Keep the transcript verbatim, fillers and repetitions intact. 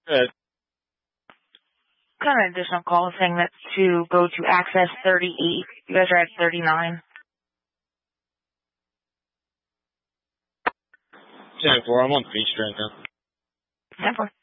Good. Got an additional call saying that to go to access thirty-eight. You guys are at thirty-nine. ten four, I'm on feast right now. ten four.